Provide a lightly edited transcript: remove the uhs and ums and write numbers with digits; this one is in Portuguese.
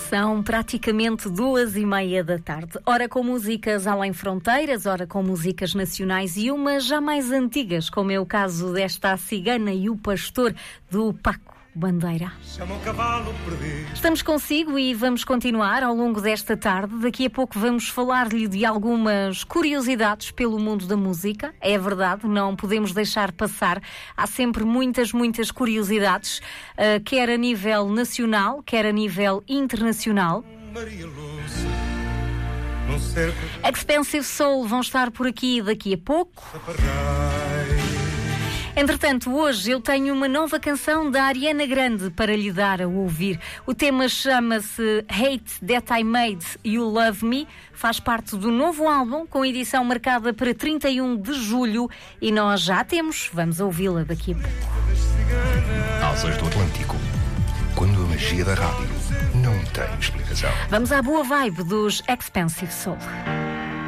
São praticamente 2:30 da tarde. Ora com músicas além fronteiras, ora com músicas nacionais e umas já mais antigas, como é o caso desta A Cigana e o Pastor, do Paco Bandeira. Estamos consigo e vamos continuar ao longo desta tarde. Daqui a pouco vamos falar-lhe de algumas curiosidades pelo mundo da música. É verdade, não podemos deixar passar. Há sempre muitas curiosidades, quer a nível nacional, quer a nível internacional. Expensive Soul vão estar por aqui daqui a pouco. Entretanto, hoje eu tenho uma nova canção da Ariana Grande para lhe dar a ouvir. O tema chama-se Hate That I Made You Love Me. Faz parte do novo álbum, com edição marcada para 31 de julho. E nós já temos, vamos ouvi-la daqui a pouco. Asas do Atlântico. Quando a magia da rádio não tem explicação. Vamos à boa vibe dos Expensive Soul.